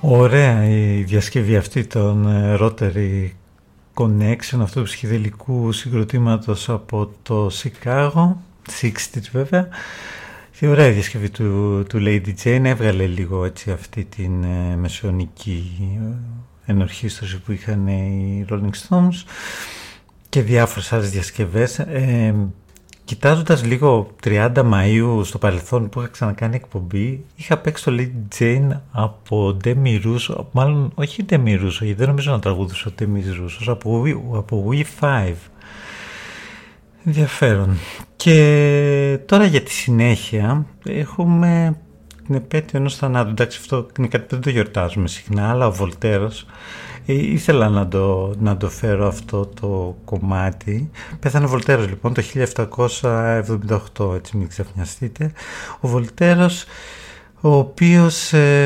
Ωραία η διασκευή αυτή των Rotary Connection, αυτού του ψυχεδελικού συγκροτήματος από το Σικάγο, 60 βέβαια. Και ωραία η διασκευή του Lady Jane, έβγαλε λίγο έτσι αυτή την μεσαιωνική ενορχήστωση που είχαν οι Rolling Stones και διάφορες άλλες διασκευές. Κοιτάζοντας λίγο 30 Μαΐου στο παρελθόν που είχα ξανακάνει εκπομπή, είχα παίξει το Lady Jane από Demi Russo, μάλλον όχι Demi Russo, γιατί δεν νομίζω να τραγουδούσε ο Demi Russo, από We5. Ενδιαφέρον. Και τώρα για τη συνέχεια έχουμε την επέτειο ενός θανάτου. Εντάξει, αυτό είναι κάτι που δεν το γιορτάζουμε συχνά, αλλά ο Βολτέρος, ήθελα να το φέρω αυτό το κομμάτι. Πέθανε ο Βολτέρος λοιπόν το 1778, έτσι μην ξαφνιαστείτε. Ο Βολτέρος, ο οποίος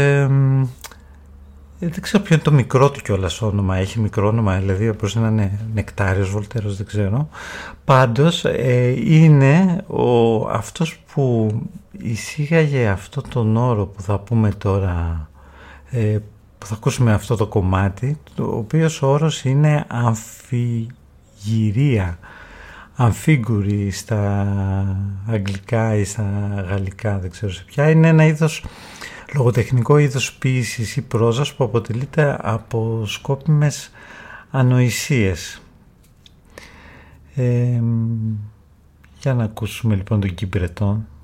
δεν ξέρω ποιο είναι το μικρό του κιόλας όνομα, έχει μικρό όνομα, δηλαδή όπως να είναι Νεκτάριος Βολτέρος, δεν ξέρω. Πάντως είναι αυτός που εισήγαγε αυτό τον όρο που θα πούμε τώρα, που θα ακούσουμε αυτό το κομμάτι, ο οποίος ο όρος είναι αμφιγυρία, αμφίγκουρη στα αγγλικά ή στα γαλλικά, δεν ξέρω σε ποια. Είναι ένα είδος, λογοτεχνικό είδος ποίησης ή πρόζας που αποτελείται από σκόπιμες ανοησίες. Για να ακούσουμε λοιπόν τον Κυπρετόν.